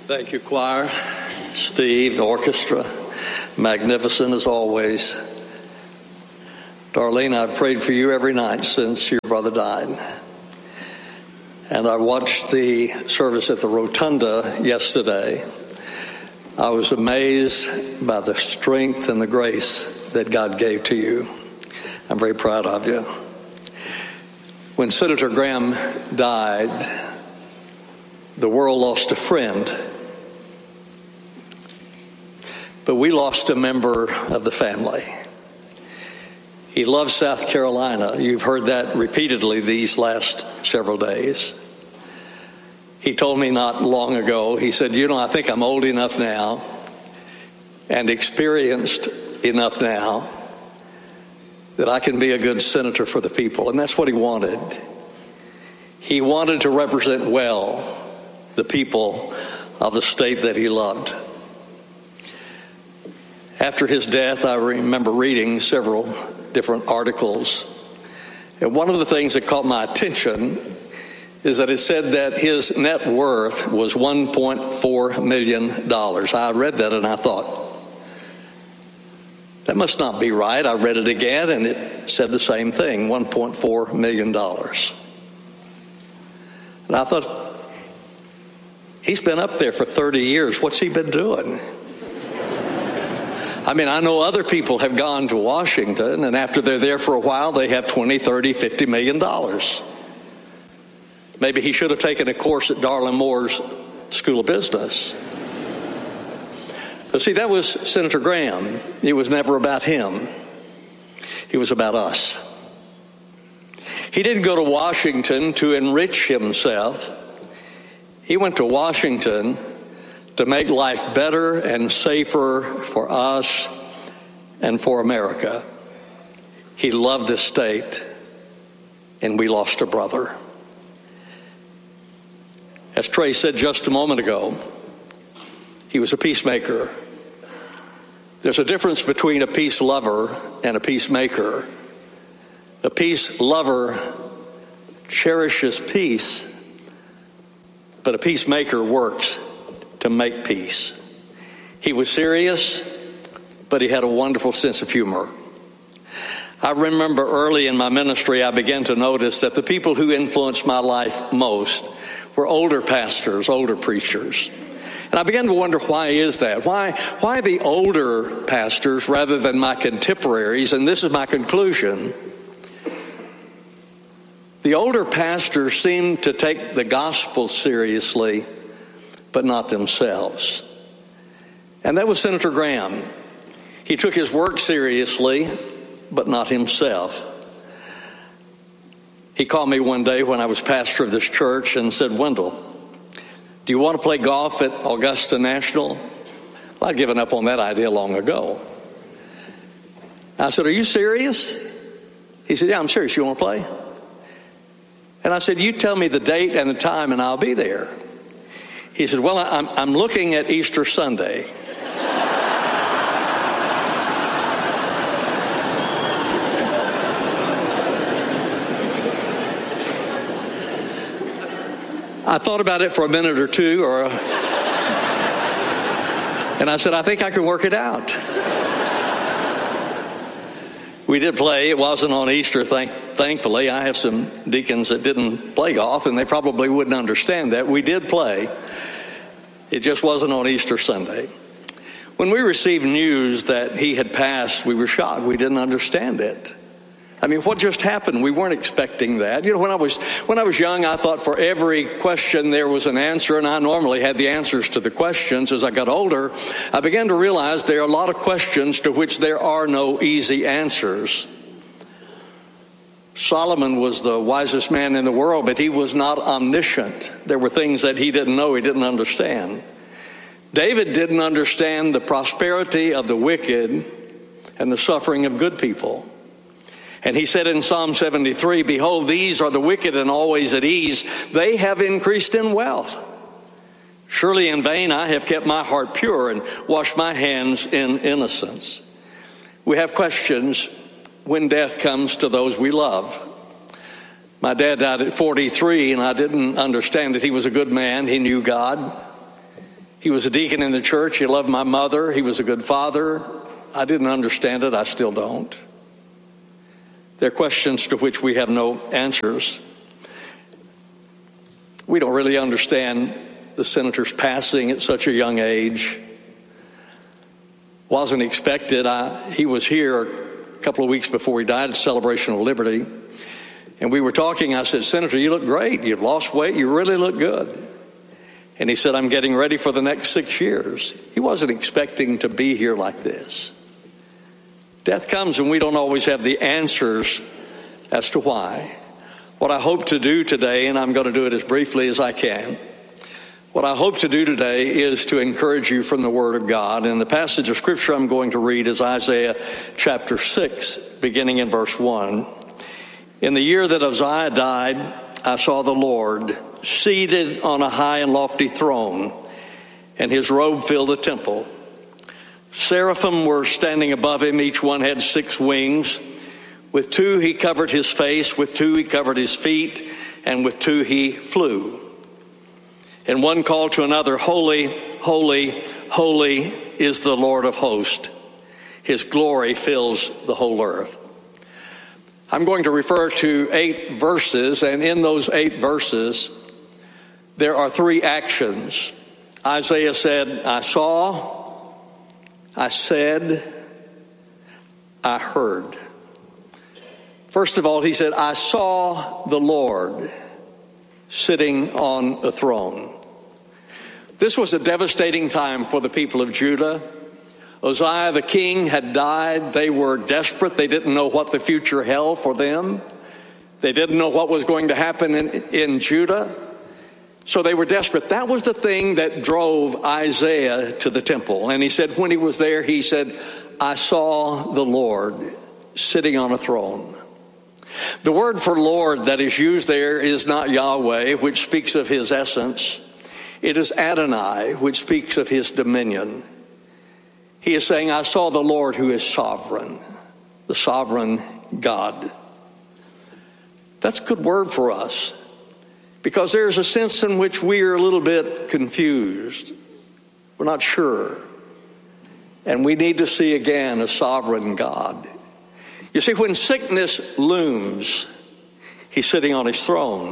Thank you, choir. Steve, orchestra, magnificent as always. Darlene, I've prayed for you every night since your brother died. And I watched the service at the Rotunda yesterday. I was amazed by the strength and the grace that God gave to you. I'm very proud of you. When Senator Graham died, the world lost a friend. But we lost a member of the family. He loved South Carolina. You've heard that repeatedly these last several days. He told me not long ago, he said, I think I'm old enough now and experienced enough now that I can be a good senator for the people. And that's what he wanted. He wanted to represent well the people of the state that he loved. After his death, I remember reading several different articles. And one of the things that caught my attention is that it said that his net worth was $1.4 million. I read that and I thought, that must not be right. I read it again and it said the same thing, $1.4 million. And I thought, he's been up there for 30 years. What's he been doing? I know other people have gone to Washington, and after they're there for a while, they have $20, $30, $50 million. Maybe he should have taken a course at Darla Moore's School of Business. But see, that was Senator Graham. It was never about him. It was about us. He didn't go to Washington to enrich himself. He went to Washington to make life better and safer for us and for America. He loved this state, and we lost a brother. As Trey said just a moment ago, he was a peacemaker. There's a difference between a peace lover and a peacemaker. A peace lover cherishes peace, but a peacemaker works to make peace. He was serious, but he had a wonderful sense of humor. I remember early in my ministry, I began to notice that the people who influenced my life most were older pastors, older preachers. And I began to wonder, why is that? Why the older pastors rather than my contemporaries? And this is my conclusion. The older pastors seem to take the gospel seriously, but not themselves. And that was Senator Graham. He took his work seriously, but not himself. He called me one day when I was pastor of this church and said, "Wendell, do you want to play golf at Augusta National?" Well, I'd given up on that idea long ago. I said, "Are you serious?" He said, "Yeah, I'm serious. You want to play?" And I said, "You tell me the date and the time and I'll be there." He said, "Well, I'm looking at Easter Sunday." I thought about it for a minute or two, and I said, "I think I can work it out." We did play. It wasn't on Easter, thankfully. I have some deacons that didn't play golf, and they probably wouldn't understand that. We did play. It just wasn't on Easter Sunday. When we received news that he had passed, we were shocked. We didn't understand it. What just happened? We weren't expecting that. When I was young, I thought for every question there was an answer, and I normally had the answers to the questions. As I got older, I began to realize there are a lot of questions to which there are no easy answers. Solomon was the wisest man in the world, but he was not omniscient. There were things that he didn't know, he didn't understand. David didn't understand the prosperity of the wicked and the suffering of good people. And he said in Psalm 73, "Behold, these are the wicked and always at ease. They have increased in wealth. Surely in vain I have kept my heart pure and washed my hands in innocence." We have questions when death comes to those we love. My dad died at 43, and I didn't understand it. He was a good man. He knew God. He was a deacon in the church. He loved my mother. He was a good father. I didn't understand it. I still don't. There are questions to which we have no answers. We don't really understand the senator's passing at such a young age. Wasn't expected. He was here a couple of weeks before he died at Celebration of Liberty. And we were talking. I said, Senator, you look great. You've lost weight. You really look good. And he said, I'm getting ready for the next 6 years. He wasn't expecting to be here like this. Death comes and we don't always have the answers as to why. What I hope to do today, and I'm going to do it as briefly as I can, what I hope to do today is to encourage you from the Word of God. And the passage of Scripture I'm going to read is Isaiah chapter 6, beginning in verse 1. In the year that Uzziah died, I saw the Lord seated on a high and lofty throne, and his robe filled the temple. Seraphim were standing above him. Each one had 6 wings. With 2 he covered his face, with 2 he covered his feet, and with 2 he flew. And one called to another, Holy, holy, holy is the Lord of hosts. His glory fills the whole earth. I'm going to refer to 8 verses, and in those 8 verses, there are 3 actions. Isaiah said, I saw, I said, I heard. First of all, he said, I saw the Lord sitting on a throne. This was a devastating time for the people of Judah. Uzziah the king had died. They were desperate. They didn't know what the future held for them. They didn't know what was going to happen in Judah. So they were desperate. That was the thing that drove Isaiah to the temple. And he said when he was there, he said, I saw the Lord sitting on a throne. The word for Lord that is used there is not Yahweh, which speaks of his essence. It is Adonai, which speaks of his dominion. He is saying, I saw the Lord who is sovereign, the sovereign God. That's a good word for us, because there's a sense in which we are a little bit confused. We're not sure. And we need to see again a sovereign God. You see, when sickness looms, he's sitting on his throne.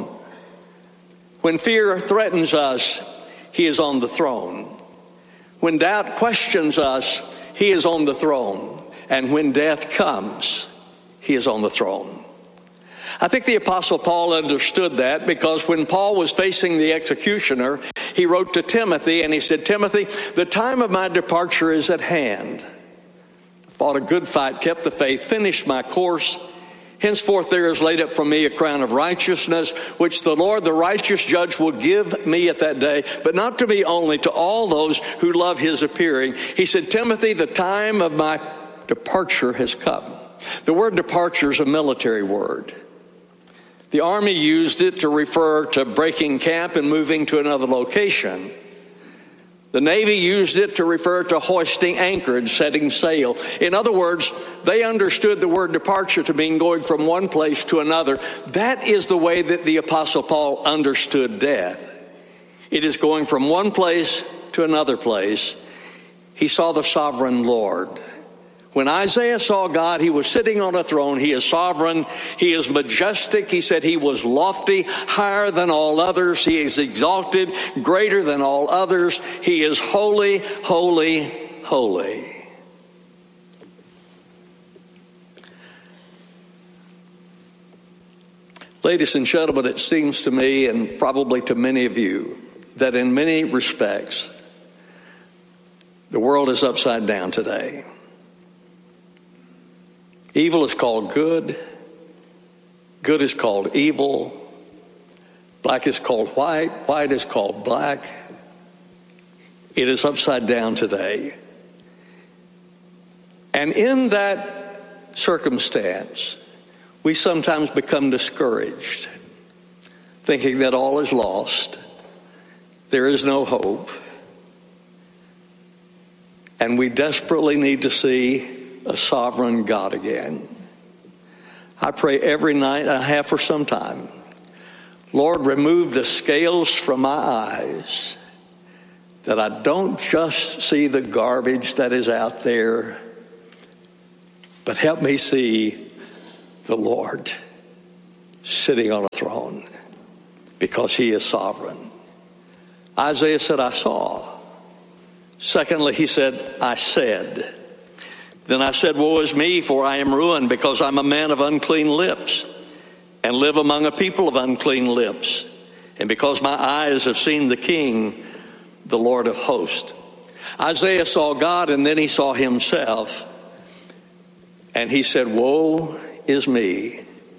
When fear threatens us, he is on the throne. When doubt questions us, he is on the throne. And when death comes, he is on the throne. I think the Apostle Paul understood that, because when Paul was facing the executioner, he wrote to Timothy and he said, Timothy, the time of my departure is at hand. Fought a good fight, kept the faith, finished my course. Henceforth there is laid up for me a crown of righteousness, which the Lord, the righteous judge, will give me at that day, but not to me only, to all those who love his appearing. He said, Timothy, the time of my departure has come. The word departure is a military word. The Army used it to refer to breaking camp and moving to another location. The Navy used it to refer to hoisting anchorage, setting sail. In other words, they understood the word departure to mean going from one place to another. That is the way that the Apostle Paul understood death. It is going from one place to another place. He saw the sovereign Lord. When Isaiah saw God, he was sitting on a throne. He is sovereign. He is majestic. He said he was lofty, higher than all others. He is exalted, greater than all others. He is holy, holy, holy. Ladies and gentlemen, it seems to me, and probably to many of you, that in many respects, the world is upside down today. Evil is called good. Good is called evil. Black is called white. White is called black. It is upside down today. And in that circumstance, we sometimes become discouraged, thinking that all is lost. There is no hope. And we desperately need to see a sovereign God again. I pray every night, I have for some time, Lord, remove the scales from my eyes that I don't just see the garbage that is out there, but help me see the Lord sitting on a throne, because he is sovereign. Isaiah said, I saw. Secondly, he said, I said. Then I said, woe is me, for I am ruined, because I'm a man of unclean lips, and live among a people of unclean lips, and because my eyes have seen the King, the Lord of hosts. Isaiah saw God, and then he saw himself, and he said, woe is me.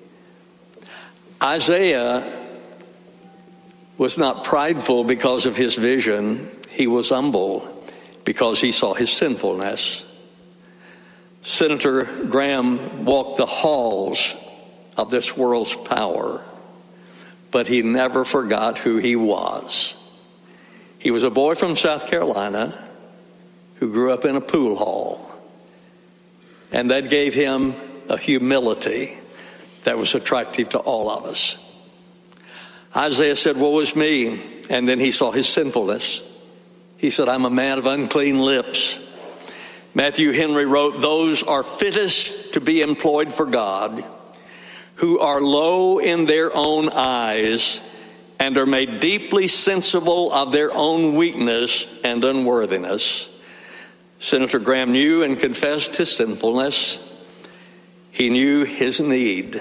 Isaiah was not prideful because of his vision. He was humble because he saw his sinfulness. Senator Graham walked the halls of this world's power, but he never forgot who he was. He was a boy from South Carolina who grew up in a pool hall, and that gave him a humility that was attractive to all of us. Isaiah said, woe is me, and then he saw his sinfulness. He said, I'm a man of unclean lips. Matthew Henry wrote, those are fittest to be employed for God, who are low in their own eyes and are made deeply sensible of their own weakness and unworthiness. Senator Graham knew and confessed his sinfulness. He knew his need.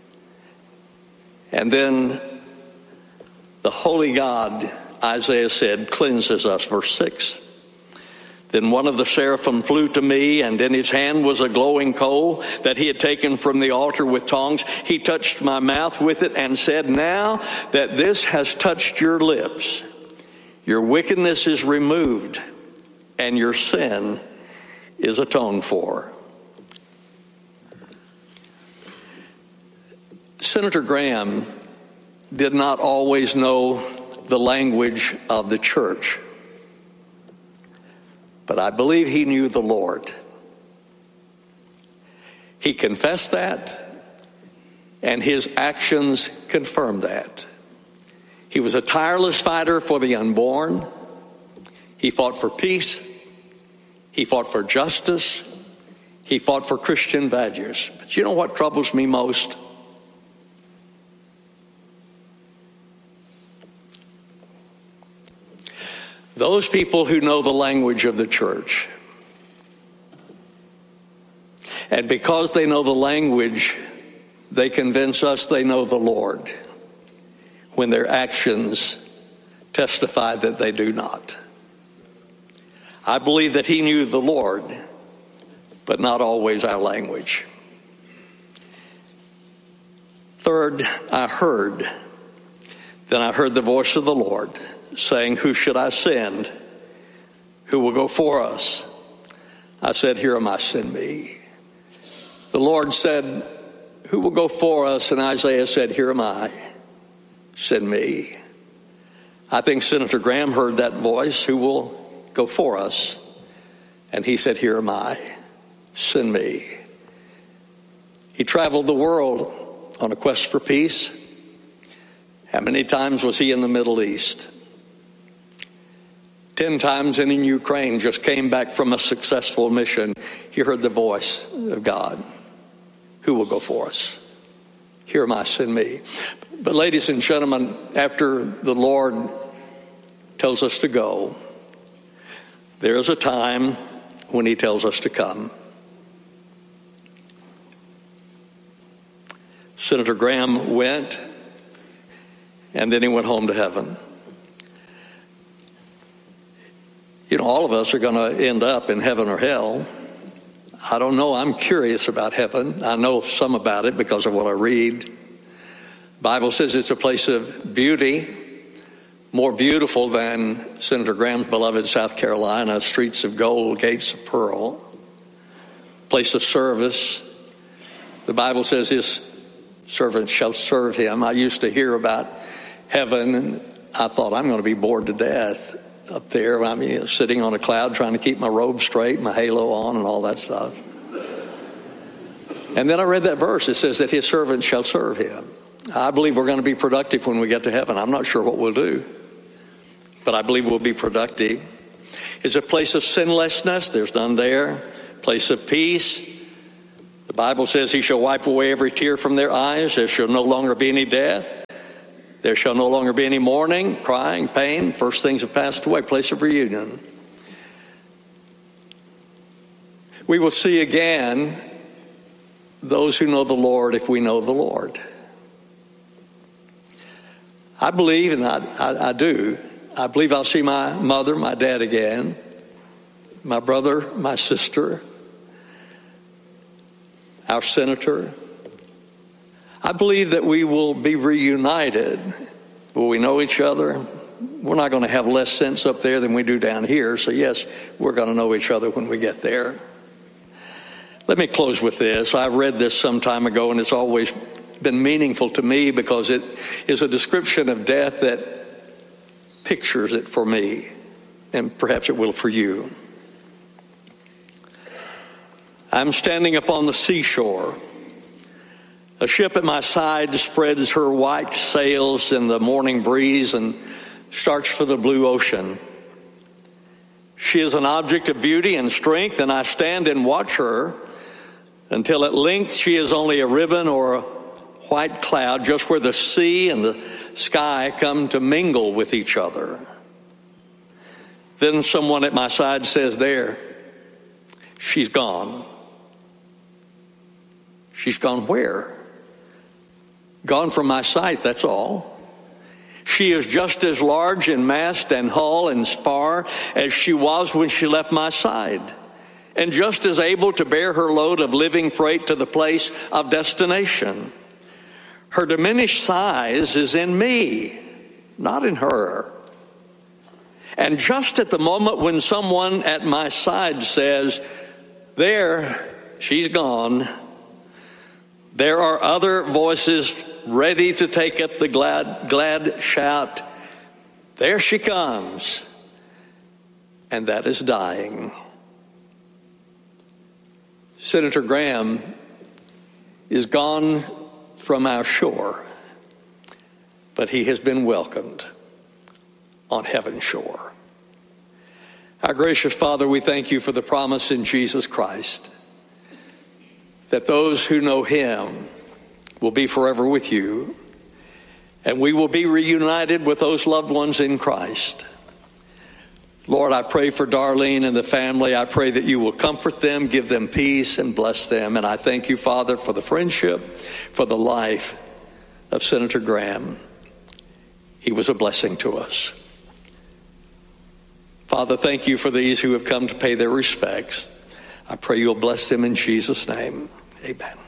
And then the holy God, Isaiah said, cleanses us. Verse 6. Then one of the seraphim flew to me, and in his hand was a glowing coal that he had taken from the altar with tongs. He touched my mouth with it and said, now that this has touched your lips, your wickedness is removed and your sin is atoned for. Senator Graham did not always know the language of the church, but I believe he knew the Lord. He confessed that, and his actions confirmed that. He was a tireless fighter for the unborn. He fought for peace. He fought for justice. He fought for Christian values. But you know what troubles me most? Those people who know the language of the church, and because they know the language, they convince us they know the Lord, when their actions testify that they do not. I believe that he knew the Lord, but not always our language. Third, I heard. Then I heard the voice of the Lord saying, who should I send? Who will go for us? I said, here am I, send me. The Lord said, who will go for us? And Isaiah said, here am I, send me. I think Senator Graham heard that voice, who will go for us? And he said, here am I, send me. He traveled the world on a quest for peace. How many times was he in the Middle East? 10 times in Ukraine. Just came back from a successful mission. He heard the voice of God. Who will go for us? Here am I, send me. But ladies and gentlemen, after the Lord tells us to go, there is a time when he tells us to come. Senator Graham went, and then he went home to heaven. You know, all of us are going to end up in heaven or hell. I don't know. I'm curious about heaven. I know some about it because of what I read. The Bible says it's a place of beauty, more beautiful than Senator Graham's beloved South Carolina, streets of gold, gates of pearl, place of service. The Bible says his servants shall serve him. I used to hear about heaven, and I thought, I'm going to be bored to death up there. I mean, sitting on a cloud trying to keep my robe straight, my halo on, and all that stuff. And then I read that verse. It says that his servants shall serve him. I believe we're going to be productive when we get to heaven. I'm not sure what we'll do. but I believe we'll be productive. It's a place of sinlessness. There's none there. Place of peace. The Bible says he shall wipe away every tear from their eyes. There shall no longer be any death. There shall no longer be any mourning, crying, pain. First things have passed away. Place of reunion. We will see again those who know the Lord if we know the Lord. I believe, and I do, I believe I'll see my mother, my dad again, my brother, my sister, our senator. I believe that we will be reunited. Will we know each other? We're not going to have less sense up there than we do down here. So yes, we're going to know each other when we get there. Let me close with this. I read this some time ago, and it's always been meaningful to me because it is a description of death that pictures it for me, and perhaps it will for you. I'm standing upon the seashore. A ship at my side spreads her white sails in the morning breeze and starts for the blue ocean. She is an object of beauty and strength, and I stand and watch her until at length she is only a ribbon or a white cloud just where the sea and the sky come to mingle with each other. Then someone at my side says, "There, she's gone." She's gone where? Gone from my sight, that's all. She is just as large in mast and hull and spar as she was when she left my side, and just as able to bear her load of living freight to the place of destination. Her diminished size is in me, not in her. And just at the moment when someone at my side says, "There, she's gone," there are other voices ready to take up the glad shout, "There she comes." And that is dying. Senator Graham is gone from our shore, but he has been welcomed on heaven's shore. Our gracious Father, we thank you for the promise in Jesus Christ that those who know him will be forever with you, and we will be reunited with those loved ones in Christ. Lord, I pray for Darlene and the family. I pray that you will comfort them, give them peace, and bless them. And I thank you, Father, for the friendship, for the life of Senator Graham. He was a blessing to us. Father, thank you for these who have come to pay their respects. I pray you'll bless them in Jesus' name. Amen.